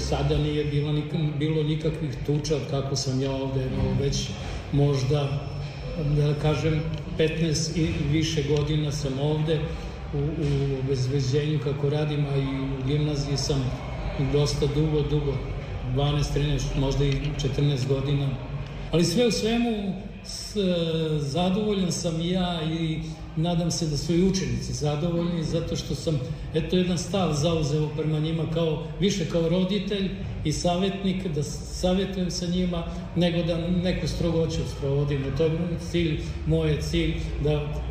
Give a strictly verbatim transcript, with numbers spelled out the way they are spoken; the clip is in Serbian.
sada nije bilo, nik- bilo nikakvih tuča od kako sam ja ovde, no, već možda, da kažem, petnaest i više godina sam ovde u, u obezbeđenju kako radim, a i u gimnaziji sam dosta dugo, dugo, dvanaest, trinaest, možda i četrnaest godina. Ali sve u svemu, s, zadovoljan sam ja i nadam se da su i učenici zadovoljni, zato što sam, eto, jedan stav zauzeo prema njima kao, više kao roditelj i savjetnik, da savjetujem sa njima, nego da neku strogoću sprovodim. To je cilj, moj cilj, da